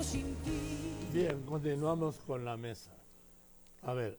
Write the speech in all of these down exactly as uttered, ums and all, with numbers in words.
sin ti. Bien, continuamos con la mesa. A ver,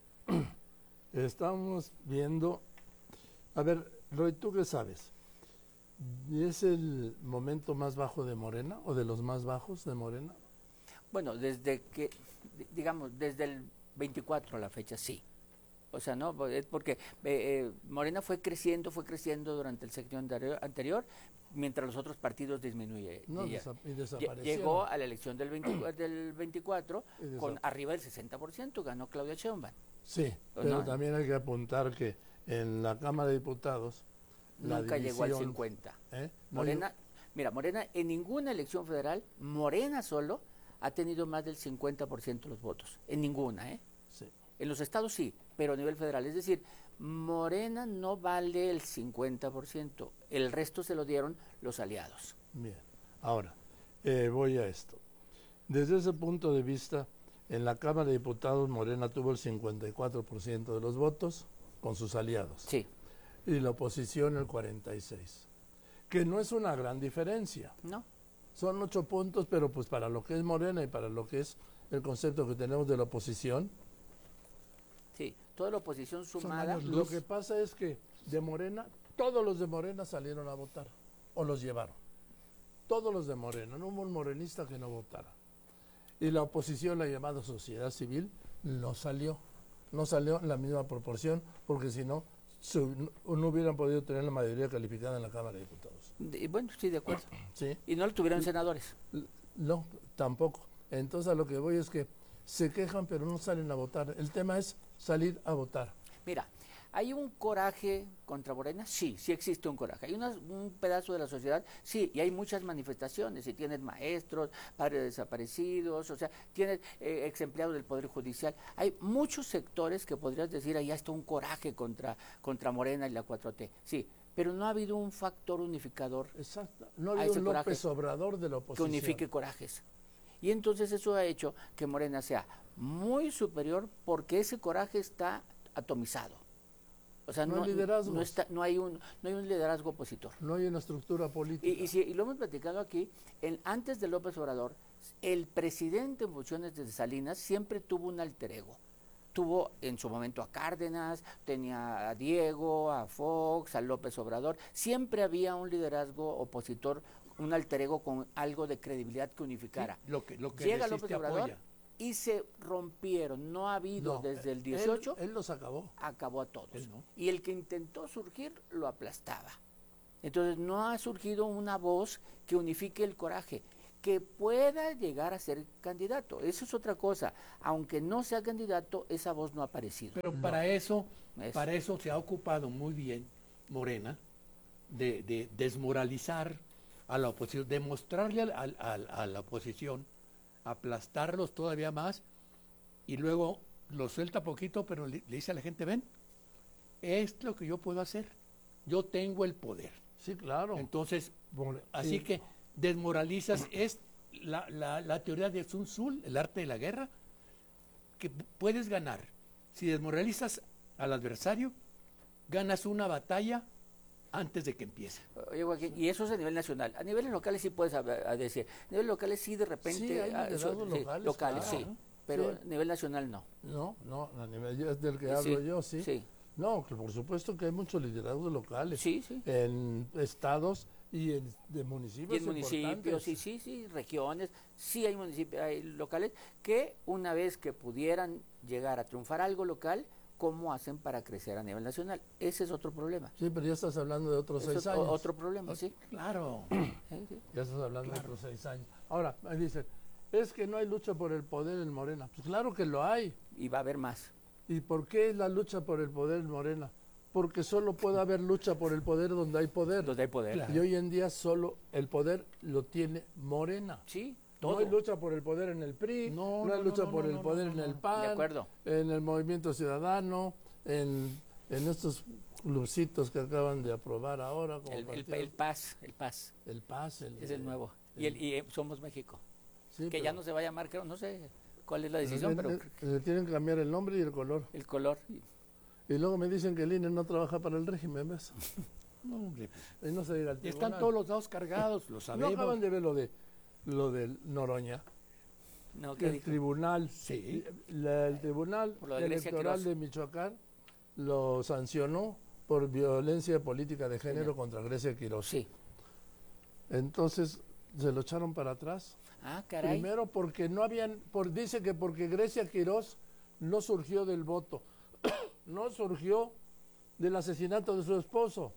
estamos viendo... A ver, Roy, ¿tú qué sabes? ¿Es el momento más bajo de Morena o de los más bajos de Morena? Bueno, desde que, digamos, desde el veinticuatro a la fecha, sí. O sea, no, es porque eh, eh, Morena fue creciendo, fue creciendo durante el sexenio anterior, anterior mientras los otros partidos disminuyeron. No, y desaparecieron. Llegó a la elección del, veinte, del veinticuatro con arriba del sesenta por ciento, ganó Claudia Sheinbaum. Sí, pero no, también hay que apuntar que en la Cámara de Diputados nunca la división, llegó al cincuenta. ¿Eh? Morena, no, mira, Morena en ninguna elección federal, Morena solo ha tenido más del cincuenta por ciento de los votos, en ninguna, ¿eh? Sí. En los estados sí, pero a nivel federal, es decir, Morena no vale el cincuenta por ciento, el resto se lo dieron los aliados. Bien, ahora, eh, voy a esto. Desde ese punto de vista, en la Cámara de Diputados Morena tuvo el cincuenta y cuatro por ciento de los votos con sus aliados. Sí. Y la oposición el cuarenta y seis por ciento, que no es una gran diferencia. No. Son ocho puntos, pero pues para lo que es Morena y para lo que es el concepto que tenemos de la oposición. Sí, toda la oposición sumada. Lo que pasa es que de Morena, todos los de Morena salieron a votar, o los llevaron. Todos los de Morena, no hubo un morenista que no votara. Y la oposición, la llamada sociedad civil, no salió. No salió en la misma proporción, porque si no, no hubieran podido tener la mayoría calificada en la Cámara de Diputados. Y bueno, sí, de acuerdo. ¿Sí? Y no lo tuvieron senadores. No, tampoco. Entonces a lo que voy es que se quejan pero no salen a votar. El tema es salir a votar. Mira, ¿hay un coraje contra Morena? Sí, sí existe un coraje. Hay una, un pedazo de la sociedad, sí, y hay muchas manifestaciones. Y tienes maestros, padres desaparecidos, o sea, tienes eh, ex empleados del Poder Judicial. Hay muchos sectores que podrías decir, ahí está un coraje contra, contra Morena y la cuatro T. Sí, pero no ha habido un factor unificador. Exacto. No ha habido un López Obrador de la oposición. Que unifique corajes. Y entonces eso ha hecho que Morena sea muy superior porque ese coraje está atomizado. O sea, no, no, no, está, no, hay un, no hay un liderazgo opositor. No hay una estructura política. Y, y, si, y lo hemos platicado aquí, el, antes de López Obrador, el presidente en funciones de Salinas siempre tuvo un alter ego. Tuvo en su momento a Cárdenas, tenía a Diego, a Fox, a López Obrador. Siempre había un liderazgo opositor, un alter ego con algo de credibilidad que unificara. Sí, lo que, lo que Llega López Obrador apoya. Y se rompieron. No ha habido no, desde el dieciocho. Él, él los acabó. Acabó a todos. Él no. Y el que intentó surgir lo aplastaba. Entonces no ha surgido una voz que unifique el coraje, que pueda llegar a ser candidato. Eso es otra cosa. Aunque no sea candidato, esa voz no ha aparecido. Pero no. para eso, eso, para eso se ha ocupado muy bien Morena de, de desmoralizar a la oposición, demostrarle a, a, a la oposición, aplastarlos todavía más, y luego lo suelta poquito, pero le, le dice a la gente, ven, es lo que yo puedo hacer. Yo tengo el poder. Sí, claro. Entonces, bueno, así sí. que desmoralizas, es la, la, la teoría de Sun Tzu, el arte de la guerra, que puedes ganar. Si desmoralizas al adversario, ganas una batalla antes de que empiece. Oye, Joaquín, y eso es a nivel nacional. A niveles locales sí puedes a, a decir. A niveles locales sí, de repente. Sí, hay a, so, locales, sí, locales claro. sí. Pero sí. a nivel nacional no. No, no, a nivel es del que hablo sí, yo, sí. Sí. No, que por supuesto que hay muchos liderazgos locales. Sí, sí. En estados y en de municipios. Y en municipios, sí, sí, sí, regiones, sí hay municipios, hay locales que una vez que pudieran llegar a triunfar algo local, ¿cómo hacen para crecer a nivel nacional? Ese es otro problema. Sí, pero ya estás hablando de otros Eso seis es años. Otro problema, sí. Claro. Sí, sí. Ya estás hablando Claro. de otros seis años. Ahora, me dicen, es que no hay lucha por el poder en Morena. Pues claro que lo hay. Y va a haber más. ¿Y por qué es la lucha por el poder en Morena? Porque solo puede haber lucha por el poder donde hay poder. Donde hay poder. Claro. Y hoy en día solo el poder lo tiene Morena. Sí, todo. No hay lucha por el poder en el P R I, no, No, no hay no, lucha no, por no, el no, poder no, en no. el P A N, De acuerdo. en el Movimiento Ciudadano, en, en estos clubcitos que acaban de aprobar ahora. Como El, el, partidos. el Paz, el Paz. El P A S. El, Es el nuevo. el- y, el, y eh, Somos México. sí, que pero- ya no se va a llamar, creo, no sé cuál es la decisión, le, pero le- le tienen que cambiar el nombre y el color. el color. Y luego me dicen que el I N E no trabaja para el régimen, ¿ves? No, hombre, Y no se diga al están tribunal. todos los dados cargados, lo ¿No sabemos. acaban de ver lo de lo del Noroña? No, que ¿qué el dijo? tribunal, Sí. la- el tribunal Por lo de Grecia electoral Quirós. de Michoacán lo sancionó por violencia política de género Género. contra Grecia Quirós. Sí. Entonces se lo echaron para atrás. Ah, caray. Primero porque no habían, por, dice que porque Grecia Quirós no surgió del voto, no surgió del asesinato de su esposo.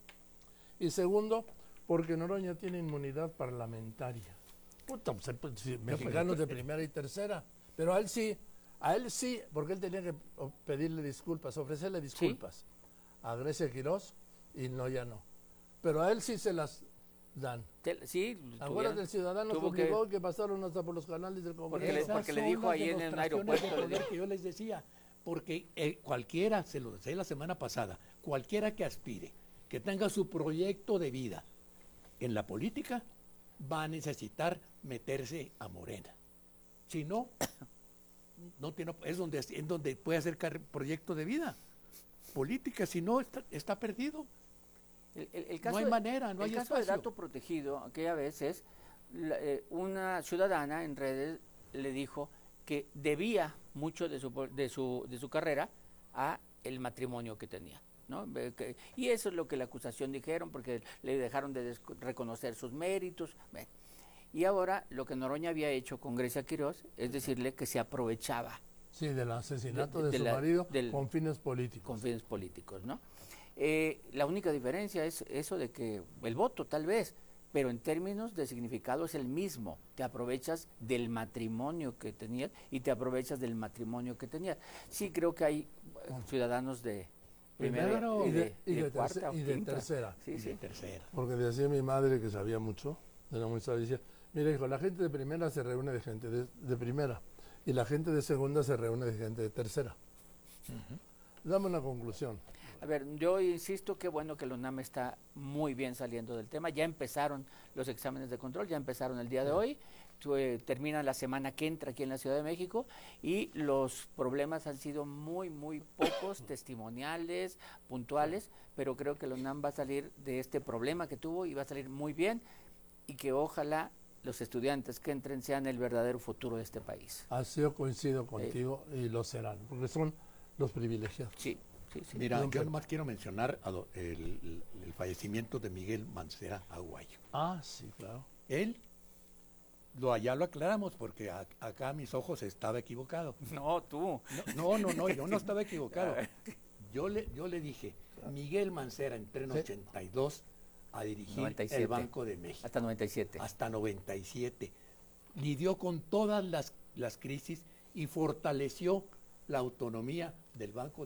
Y segundo, porque Noroña tiene inmunidad parlamentaria. Puta, pues, pues, sí, mexicanos de primera y tercera. Pero a él sí, a él sí, porque él tenía que o- pedirle disculpas, ofrecerle disculpas a Grecia Quirós y no, ya no. Pero a él sí se las dan. Te- sí, Acuérdate, tuvieron- el ciudadano tuvo que- publicó que, pasaron hasta por los canales del Congreso. Porque le- Esas porque le son dijo las ahí en el demostraciones de aeropuerto, le poder dijo. que yo les decía, porque eh, cualquiera, se lo decía la semana pasada, cualquiera que aspire, que tenga su proyecto de vida en la política, va a necesitar meterse a Morena. Si no, no tiene, es donde, es donde puede hacer car- proyecto de vida. Política, si no, está, está perdido. El, el- el caso hay de- manera, no el hay caso de espacio. dato protegido, aquella vez es, la- eh, una ciudadana en redes le dijo que debía mucho de su, de su, de su carrera a el matrimonio que tenía. ¿No? Ve que- Y eso es lo que la acusación dijeron, porque le dejaron de des- reconocer sus méritos. Bueno. Y ahora lo que Noroña había hecho con Grecia Quirós es decirle que se aprovechaba Sí, del asesinato De- de, de su la- marido del- con fines políticos. con fines políticos, ¿no? Eh, la única diferencia es eso de que el voto tal vez, pero en términos de significado es el mismo. Te aprovechas del matrimonio que tenías y te aprovechas del matrimonio que tenías. Sí creo que hay eh, ciudadanos de primera Primero y y de, de, y y de de cuarta terce- o y de quinta. tercera. Sí, Y sí. de tercera. Porque decía mi madre, que sabía mucho, era muy sabia, decía, mira hijo, la gente de primera se reúne de gente de, de primera y la gente de segunda se reúne de gente de tercera. Dame una conclusión. A ver, yo insisto que bueno que la UNAM está muy bien saliendo del tema. Ya empezaron los exámenes de control, ya empezaron el día de hoy. Tu- eh, termina la semana que entra aquí en la Ciudad de México y los problemas han sido muy, muy pocos, testimoniales, puntuales, pero creo que la UNAM va a salir de este problema que tuvo y va a salir muy bien y que ojalá los estudiantes que entren sean el verdadero futuro de este país. Así yo coincido contigo y lo serán, porque son los privilegiados. Sí, sí, sí. Mira, Don yo Pepe. nomás quiero mencionar a do- el, el- el fallecimiento de Miguel Mancera Aguayo. Ah, sí, claro. Él, lo allá lo aclaramos porque a- acá a mis ojos estaba equivocado. No, tú. No, no, no, yo no estaba equivocado. Yo le, yo le dije, Miguel Mancera entró en Sí. ochenta y dos a dirigir noventa y siete. el Banco de México. Hasta noventa y siete. Hasta noventa y siete. Lidió con todas las, las crisis y fortaleció la autonomía del Banco